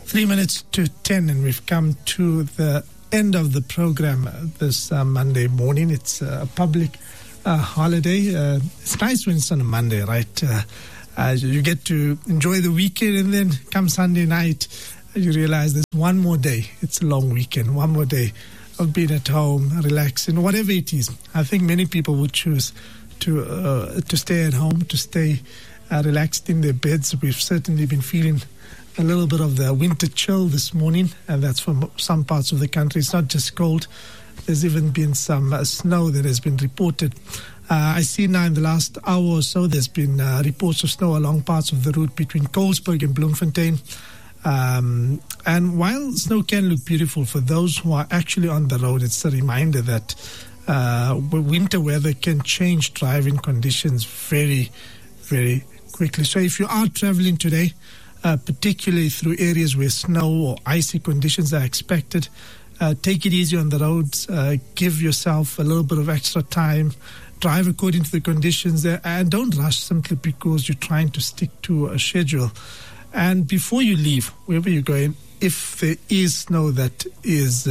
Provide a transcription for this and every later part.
3 minutes to 10, and we've come to the end of the program this Monday morning. It's a public holiday. It's nice when it's on a Monday, right? You get to enjoy the weekend, and then come Sunday night, you realize there's one more day. It's a long weekend, one more day of being at home, relaxing, whatever it is. I think many people would choose to stay at home, to stay relaxed in their beds. We've certainly been feeling a little bit of the winter chill this morning, and that's from some parts of the country. It's not just cold. There's even been some snow that has been reported. I see now in the last hour or so, there's been reports of snow along parts of the route between Colesberg and Bloemfontein. And while snow can look beautiful for those who are actually on the road, it's a reminder that winter weather can change driving conditions very, very quickly. So if you are traveling today, particularly through areas where snow or icy conditions are expected, take it easy on the roads. Give yourself a little bit of extra time. Drive according to the conditions there, and don't rush simply because you're trying to stick to a schedule. And before you leave, wherever you're going, if there is snow that is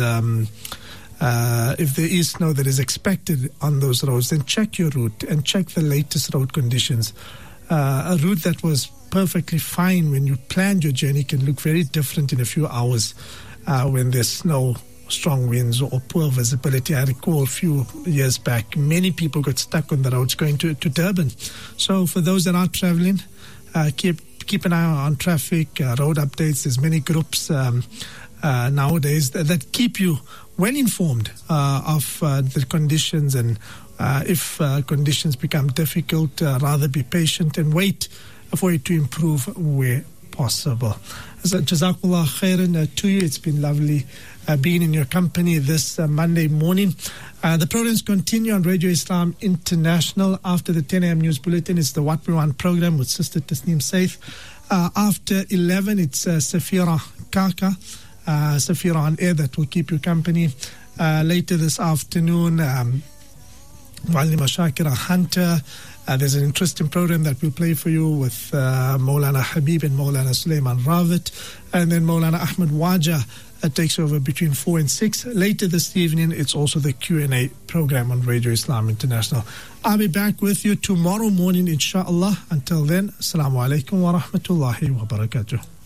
expected on those roads, then check your route and check the latest road conditions. A route that was perfectly fine when you planned your journey can look very different in a few hours when there's snow, strong winds, or poor visibility. I recall a few years back, many people got stuck on the roads going to Durban. So for those that are traveling, keep an eye on traffic, road updates. There's many groups nowadays that keep you well informed of the conditions, and if conditions become difficult, rather be patient and wait for it to improve where possible. So, Jazakallah khairan to you. It's been lovely being in your company this Monday morning. The programs continue on Radio Islam International. After the 10 a.m. news bulletin, it's the What We Want program with Sister Tasneem Saif. After 11, it's Safira Kaka, Safira on Air, that will keep you company. Later this afternoon, Muallima Shakira Hunter. There's an interesting program that we'll play for you with Maulana Habib and Maulana Sulaiman Ravit. And then Maulana Ahmed Waja takes over between 4 and 6. Later this evening, it's also the Q&A program on Radio Islam International. I'll be back with you tomorrow morning, inshallah. Until then, Assalamu alaikum wa rahmatullahi wa barakatuh.